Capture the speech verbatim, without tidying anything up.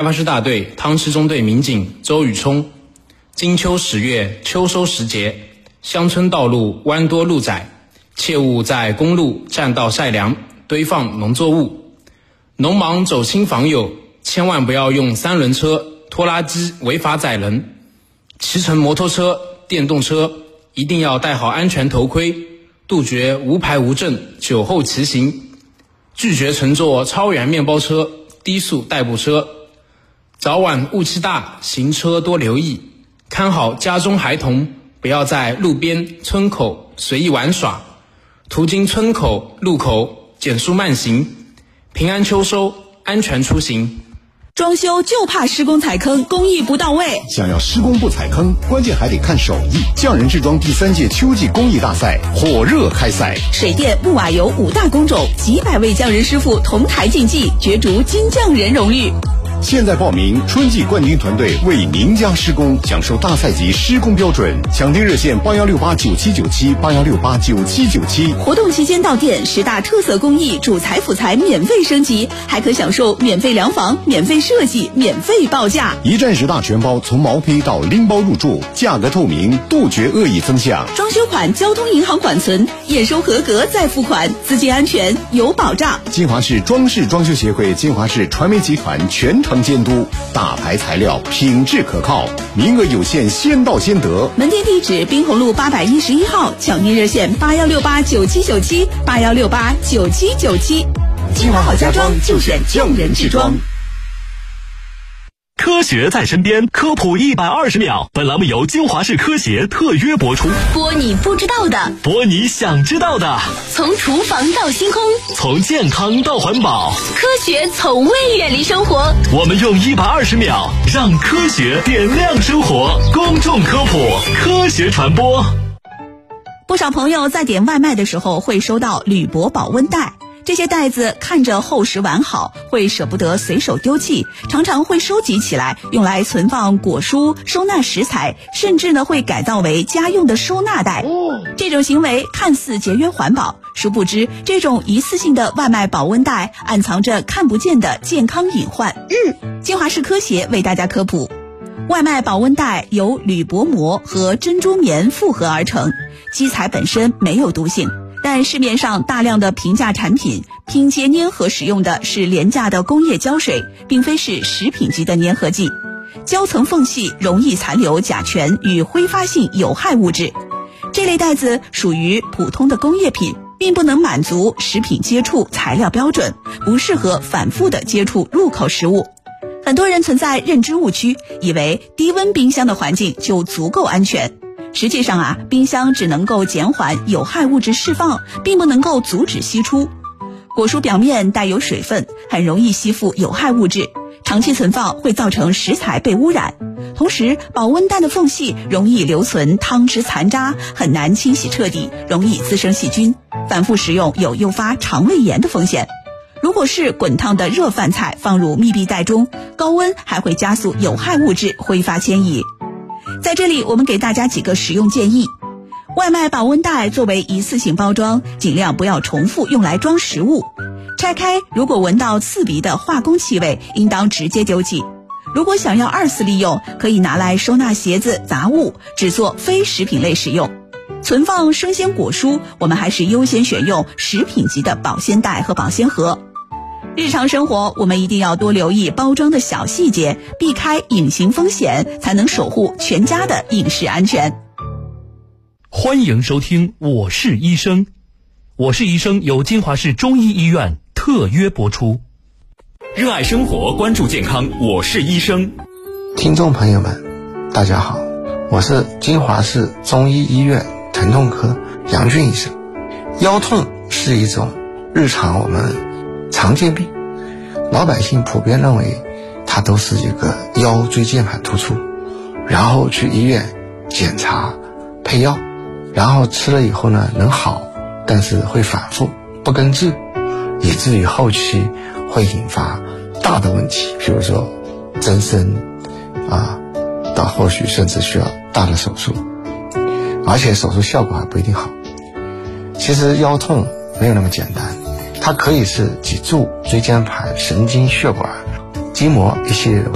发师大队汤师中队民警周宇冲。金秋十月，秋收时节，乡村道路弯多路窄，切勿在公路、栈道晒粮，堆放农作物。农忙走亲访友，千万不要用三轮车、拖拉机违法载人。骑乘摩托车、电动车一定要戴好安全头盔，杜绝无牌无证、酒后骑行，拒绝乘坐超员面包车、低速代步车。早晚雾气大，行车多留意，看好家中孩童，不要在路边、村口随意玩耍，途经村口、路口减速慢行。平安秋收，安全出行。 装修就怕施工踩坑，工艺不到位。 想要施工不踩坑，关键还得看手艺。匠人制装第三届秋季工艺大赛火热开赛， 水电木瓦油五大工种，几百位匠人师傅同台竞技，角逐金匠人荣誉。 现在报名，春季冠军团队为您家施工，享受大赛级施工标准。抢订热线八幺六八九七九七八幺六八九七九七。 活动期间到店，十大特色工艺主材辅材免费升级，还可享受免费量房、免费设计、免费报价。 一站式大全包，从毛坯到拎包入住，价格透明，杜绝恶意增项。 装修款交通银行管存，验收合格再付款，资金安全有保障。 金华市装饰装修协会、金华市传媒集团全程监督，大牌材料，品质可靠，名额有限，先到先得。 门店地址：滨红路八百一十一号，抢订热线八幺六八九七九七八幺六八九七九七。金华好家装就选匠人制装。 科学在身边，科普一百二十秒。本栏目由金华市科协特约播出， 播你不知道的， 播你想知道的。 从厨房到星空， 从健康到环保， 科学从未远离生活。 我们用一百二十秒让科学点亮生活。公众科普，科学传播。 不少朋友在点外卖的时候会收到铝箔保温袋。这些袋子看着厚实完好，会舍不得随手丢弃，常常会收集起来，用来存放果蔬、收纳食材，甚至呢会改造为家用的收纳袋。这种行为看似节约环保，殊不知这种一次性的外卖保温袋暗藏着看不见的健康隐患。嗯，金华市科协为大家科普，外卖保温袋由铝箔膜和珍珠棉复合而成，基材本身没有毒性。但市面上大量的平价产品拼接粘合使用的是廉价的工业胶水，并非是食品级的粘合剂，胶层缝隙容易残留甲醛与挥发性有害物质。这类袋子属于普通的工业品，并不能满足食品接触材料标准，不适合反复的接触入口食物。很多人存在认知误区，以为低温冰箱的环境就足够安全。实际上啊，冰箱只能够减缓有害物质释放，并不能够阻止析出。果蔬表面带有水分，很容易吸附有害物质，长期存放会造成食材被污染。同时，保温袋的缝隙容易留存汤汁残渣，很难清洗彻底，容易滋生细菌。反复食用有诱发肠胃炎的风险。如果是滚烫的热饭菜放入密闭袋中，高温还会加速有害物质挥发迁移。在这里我们给大家几个实用建议。外卖保温袋作为一次性包装，尽量不要重复用来装食物。拆开如果闻到刺鼻的化工气味，应当直接丢弃。如果想要二次利用，可以拿来收纳鞋子、杂物，只做非食品类使用。存放生鲜果蔬，我们还是优先选用食品级的保鲜袋和保鲜盒。日常生活我们一定要多留意包装的小细节，避开隐形风险，才能守护全家的饮食安全。 欢迎收听我是医生，我是医生由金华市中医医院特约播出。热爱生活，关注健康，我是医生。 听众朋友们大家好，我是金华市中医医院疼痛科杨俊医生。腰痛是一种日常我们常见病，老百姓普遍认为它都是一个腰椎间盘突出，然后去医院检查配药，然后吃了以后呢能好，但是会反复不根治，以至于后期会引发大的问题，比如说增生啊，到后续甚至需要大的手术，而且手术效果还不一定好。其实腰痛没有那么简单，它可以是脊柱、椎间盘、神经、血管、筋膜一系列的